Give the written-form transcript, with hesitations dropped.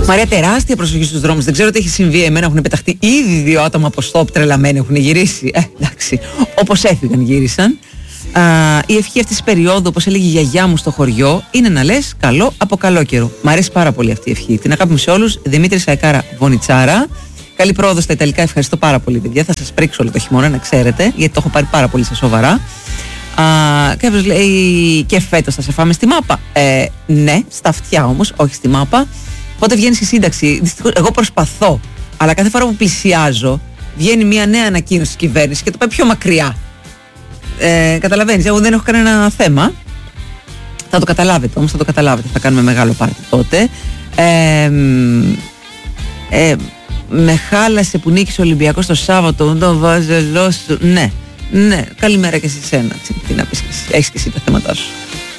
Μαρία, τεράστια προσοχή στους δρόμους. Δεν ξέρω τι έχει συμβεί. Εμένα έχουν πεταχτεί ήδη 2 άτομα από στόπ τρελαμένοι. Έχουν γυρίσει. Εντάξει. Όπως έφυγαν, γύρισαν. Η ευχή αυτής της περίοδου, όπως έλεγε η γιαγιά μου στο χωριό, είναι να λες καλό από καλό καιρό. Μ' αρέσει πάρα πολύ αυτή η ευχή. Την αγάπη μου σε όλους. Δημήτρη Σαϊκάρα Βονιτσάρα. Καλή πρόοδο στα Ιταλικά. Ευχαριστώ πάρα πολύ, παιδιά. Θα σας πρίξω όλο το χειμώνα, να ξέρετε, γιατί το έχω πάρει πάρα πολύ στα σοβαρά. Κάποιος λέει, και φέτος θα σε φάμε στη μάπα. Ναι, στα αυτιά όμως, όχι στη μάπα. Πότε βγαίνει η σύνταξη? Δυστυχώς, εγώ προσπαθώ, αλλά κάθε φορά που πλησιάζω βγαίνει μια νέα ανακοίνωση της κυβέρνησης και το πάει πιο μακριά. Καταλαβαίνεις, εγώ δεν έχω κανένα θέμα. Θα το καταλάβετε όμως, θα το καταλάβετε. Θα κάνουμε μεγάλο πάρτι τότε. Με χάλασε που νίκησε ο Ολυμπιακός το Σάββατο. Το βάζελό σου. Ναι, καλημέρα και σε σένα. Τι να πεις και εσύ, έχεις και εσύ τα θέματά σου.